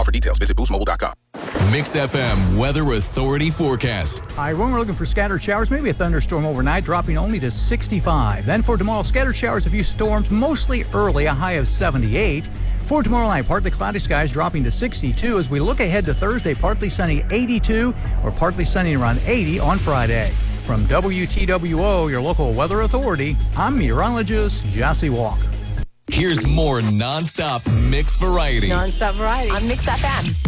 for details. Visit boostmobile.com. Mix FM Weather Authority forecast. Hi, everyone. We're looking for scattered showers, maybe a thunderstorm overnight, dropping only to 65. Then for tomorrow, scattered showers, a few storms, mostly early, a high of 78. For tomorrow night, partly cloudy skies dropping to 62. As we look ahead to Thursday, partly sunny 82 or partly sunny around 80 on Friday. From WTWO, your local weather authority, I'm meteorologist Jesse Walker. Here's more nonstop mix variety. Nonstop variety on Mix FM.